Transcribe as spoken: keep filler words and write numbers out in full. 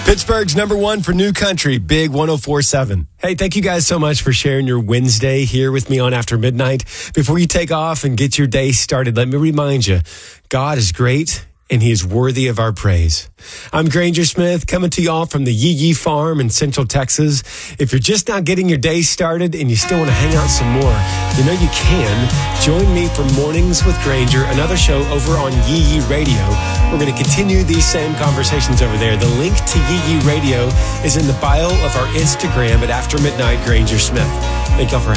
Pittsburgh's number one for new country, Big one oh four point seven. Hey, thank you guys so much for sharing your Wednesday here with me on After Midnight. Before you take off and get your day started, let me remind you, God is great and he is worthy of our praise. I'm Granger Smith, coming to y'all from the Yee Yee Farm in Central Texas. If you're just not getting your day started and you still want to hang out some more, you know you can. Join me for Mornings with Granger, another show over on Yee Yee Radio. We're going to continue these same conversations over there. The link to Yee Yee Radio is in the bio of our Instagram at After Midnight Granger Smith. Thank y'all for